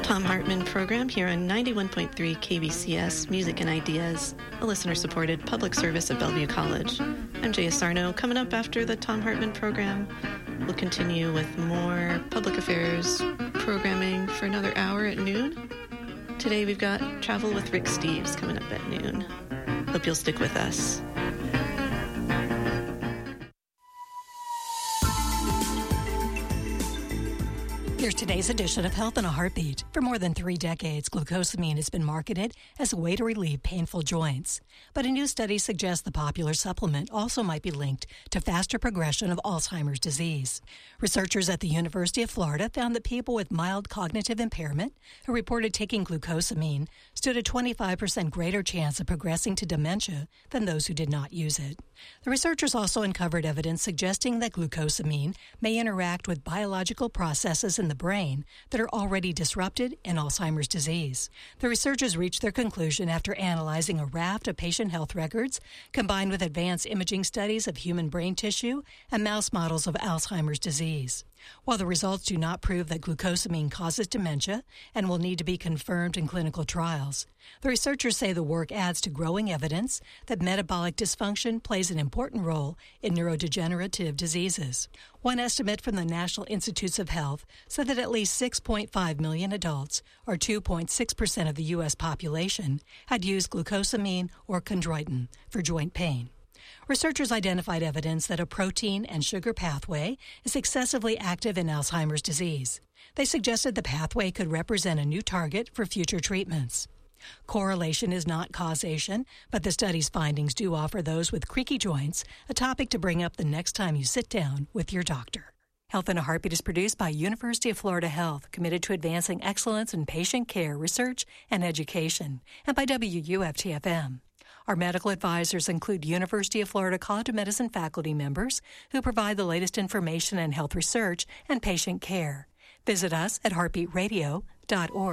Thom Hartmann program here on 91.3 KBCS Music and Ideas, a listener-supported public service at Bellevue College. I'm Jaya Sarno. Coming up after the Thom Hartmann program, we'll continue with more public affairs programming for another hour at noon. Today we've got Travel with Rick Steves coming up at noon. Hope you'll stick with us. Here's today's edition of Health in a Heartbeat. For more than 3 decades, glucosamine has been marketed as a way to relieve painful joints. But a new study suggests the popular supplement also might be linked to faster progression of Alzheimer's disease. Researchers at the University of Florida found that people with mild cognitive impairment who reported taking glucosamine stood a 25% greater chance of progressing to dementia than those who did not use it. The researchers also uncovered evidence suggesting that glucosamine may interact with biological processes in the brain that are already disrupted in Alzheimer's disease. The researchers reached their conclusion after analyzing a raft of patient health records combined with advanced imaging studies of human brain tissue and mouse models of Alzheimer's disease. While the results do not prove that glucosamine causes dementia and will need to be confirmed in clinical trials, the researchers say the work adds to growing evidence that metabolic dysfunction plays an important role in neurodegenerative diseases. One estimate from the National Institutes of Health said that at least 6.5 million adults, or 2.6% of the U.S. population, had used glucosamine or chondroitin for joint pain. Researchers identified evidence that a protein and sugar pathway is excessively active in Alzheimer's disease. They suggested the pathway could represent a new target for future treatments. Correlation is not causation, but the study's findings do offer those with creaky joints a topic to bring up the next time you sit down with your doctor. Health in a Heartbeat is produced by University of Florida Health, committed to advancing excellence in patient care, research, and education, and by WUFT-FM. Our medical advisors include University of Florida College of Medicine faculty members who provide the latest information in health research and patient care. Visit us at heartbeatradio.org.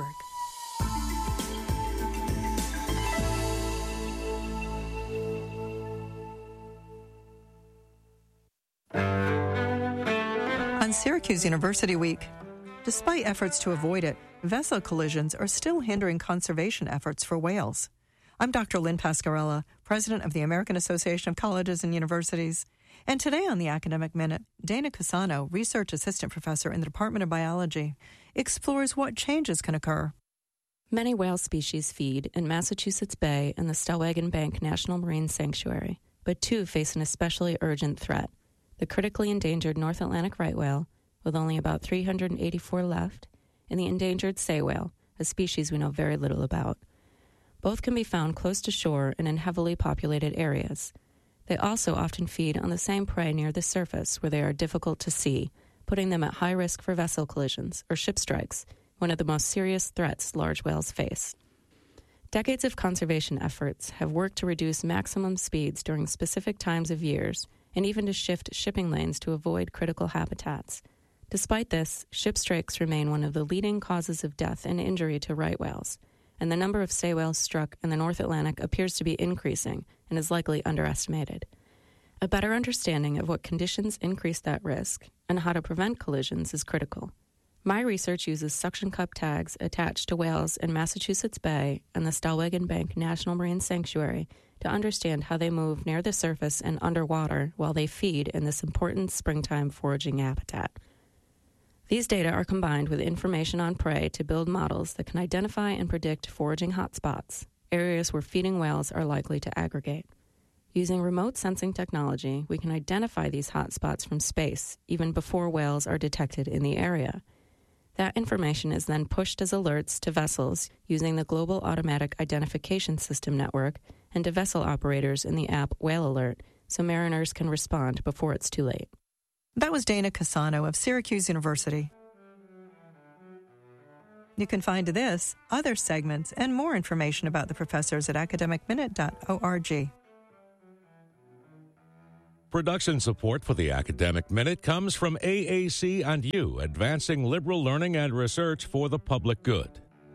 On Syracuse University Week, despite efforts to avoid it, vessel collisions are still hindering conservation efforts for whales. I'm Dr. Lynn Pascarella, president of the American Association of Colleges and Universities. And today on the Academic Minute, Dana Cassano, research assistant professor in the Department of Biology, explores what changes can occur. Many whale species feed in Massachusetts Bay and the Stellwagen Bank National Marine Sanctuary, but 2 face an especially urgent threat: the critically endangered North Atlantic right whale, with only about 384 left, and the endangered sei whale, a species we know very little about. Both can be found close to shore and in heavily populated areas. They also often feed on the same prey near the surface where they are difficult to see, putting them at high risk for vessel collisions or ship strikes, one of the most serious threats large whales face. Decades of conservation efforts have worked to reduce maximum speeds during specific times of years and even to shift shipping lanes to avoid critical habitats. Despite this, ship strikes remain one of the leading causes of death and injury to right whales, and the number of sei whales struck in the North Atlantic appears to be increasing and is likely underestimated. A better understanding of what conditions increase that risk and how to prevent collisions is critical. My research uses suction cup tags attached to whales in Massachusetts Bay and the Stellwagen Bank National Marine Sanctuary to understand how they move near the surface and underwater while they feed in this important springtime foraging habitat. These data are combined with information on prey to build models that can identify and predict foraging hotspots, areas where feeding whales are likely to aggregate. Using remote sensing technology, we can identify these hotspots from space even before whales are detected in the area. That information is then pushed as alerts to vessels using the Global Automatic Identification System network and to vessel operators in the app Whale Alert so mariners can respond before it's too late. That was Dana Cassano of Syracuse University. You can find this, other segments, and more information about the professors at academicminute.org. Production support for the Academic Minute comes from AAC and you, advancing liberal learning and research for the public good.